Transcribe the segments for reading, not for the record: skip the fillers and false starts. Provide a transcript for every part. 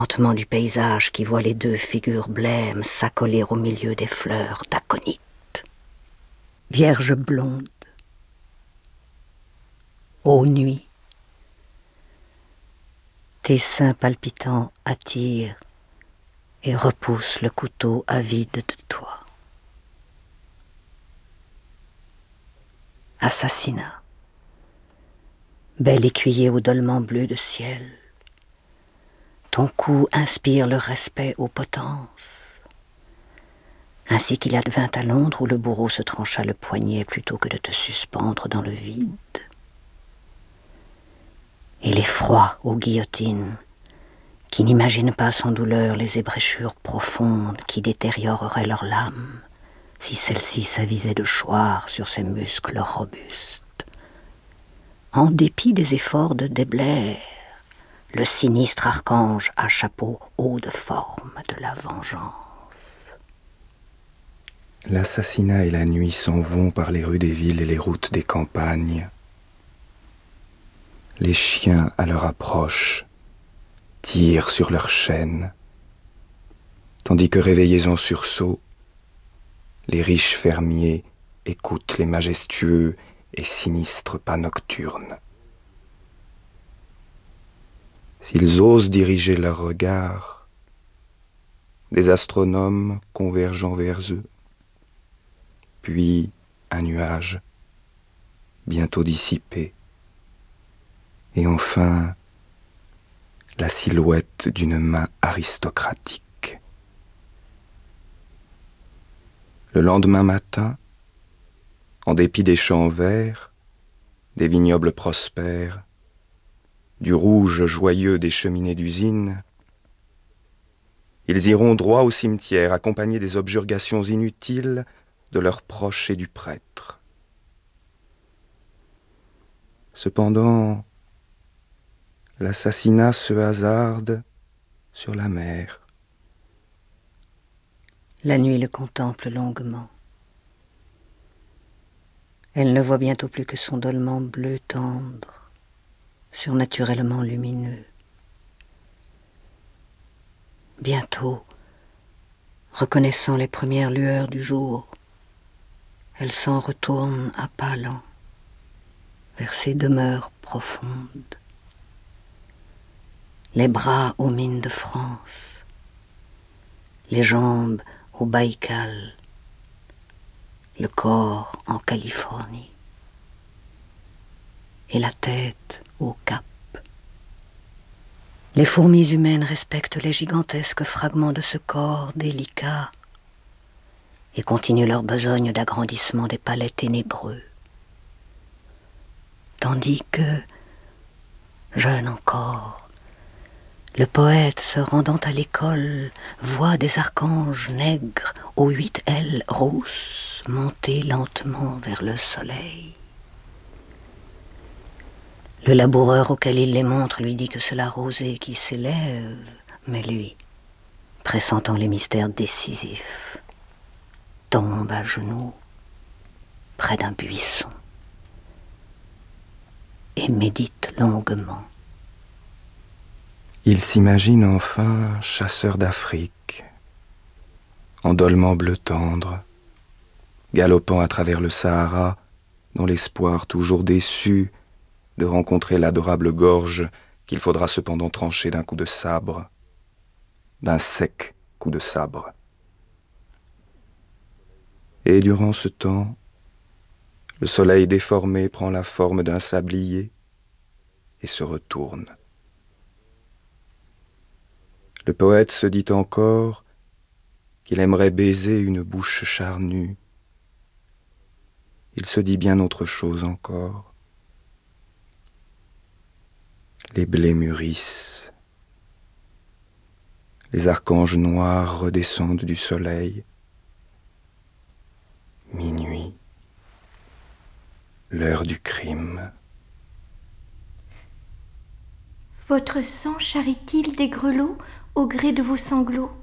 Lentement du paysage qui voit les deux figures blêmes s'accoler au milieu des fleurs d'aconite. Vierge blonde, ô nuit, tes seins palpitants attirent et repoussent le couteau avide de toi. Assassinat, bel écuyer au dolman bleu de ciel, ton cou inspire le respect aux potences, ainsi qu'il advint à Londres où le bourreau se trancha le poignet plutôt que de te suspendre dans le vide. Et l'effroi aux guillotines, qui n'imaginent pas sans douleur les ébréchures profondes qui détérioreraient leur lame si celle-ci s'avisait de choir sur ses muscles robustes. En dépit des efforts de Déblair, le sinistre archange à chapeau haut de forme de la vengeance. L'assassinat et la nuit s'en vont par les rues des villes et les routes des campagnes. Les chiens à leur approche tirent sur leurs chaînes, tandis que réveillés en sursaut, les riches fermiers écoutent les majestueux et sinistres pas nocturnes. S'ils osent diriger leur regard, des astronomes convergeant vers eux, puis un nuage, bientôt dissipé, et enfin la silhouette d'une main aristocratique. Le lendemain matin, en dépit des champs verts, des vignobles prospères, du rouge joyeux des cheminées d'usine, ils iront droit au cimetière, accompagnés des objurgations inutiles de leurs proches et du prêtre. Cependant, l'assassinat se hasarde sur la mer. La nuit le contemple longuement. Elle ne voit bientôt plus que son dolman bleu tendre, surnaturellement lumineux. Bientôt, reconnaissant les premières lueurs du jour, elle s'en retourne à pas lents vers ses demeures profondes, les bras aux mines de France, les jambes au Baïkal, le corps en Californie et la tête au Cap. Les fourmis humaines respectent les gigantesques fragments de ce corps délicat et continuent leur besogne d'agrandissement des palais ténébreux. Tandis que, jeune encore, le poète se rendant à l'école voit des archanges nègres aux 8 ailes rousses monter lentement vers le soleil. Le laboureur auquel il les montre lui dit que c'est la rosée qui s'élève, mais lui, pressentant les mystères décisifs, tombe à genoux près d'un buisson et médite longuement. Il s'imagine enfin chasseur d'Afrique, en dolman bleu tendre, galopant à travers le Sahara, dans l'espoir toujours déçu de rencontrer l'adorable gorge qu'il faudra cependant trancher d'un coup de sabre, d'un sec coup de sabre. Et durant ce temps, le soleil déformé prend la forme d'un sablier et se retourne. Le poète se dit encore qu'il aimerait baiser une bouche charnue. Il se dit bien autre chose encore. Les blés mûrissent. Les archanges noirs redescendent du soleil. Minuit. L'heure du crime. Votre sang charrie-t-il des grelots au gré de vos sanglots?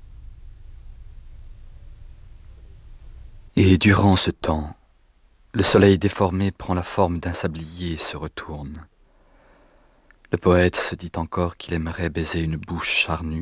Et durant ce temps, le soleil déformé prend la forme d'un sablier et se retourne. Le poète se dit encore qu'il aimerait baiser une bouche charnue.